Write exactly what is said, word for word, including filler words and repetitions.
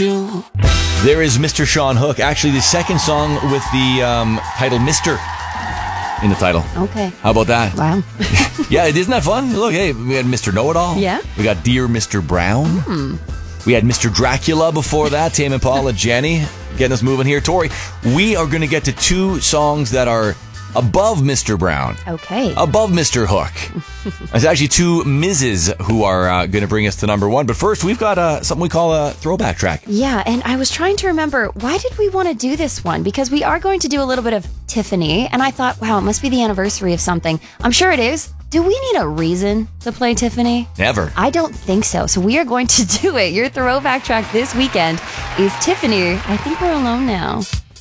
you. There is Mister Sean Hook. Actually, the second song with the um, title Mister in the title. Okay. How about that? Wow. Yeah, isn't that fun? Look, hey, we had Mister Know-It-All. Yeah. We got Dear Mister Brown. Mm. We had Mister Dracula before that. Tame Impala, Jenny, getting us moving here. Tori, we are going to get to two songs that are above Mister Brown. Okay. Above Mister Hook. There's actually two Misses who are uh, going to bring us to number one. But first, we've got uh, something we call a throwback track. Yeah, and I was trying to remember, why did we want to do this one? Because we are going to do a little bit of Tiffany, and I thought, wow, it must be the anniversary of something. I'm sure it is. Do we need a reason to play Tiffany? Never. I don't think so. So we are going to do it. Your throwback track this weekend is Tiffany. I Think We're Alone Now.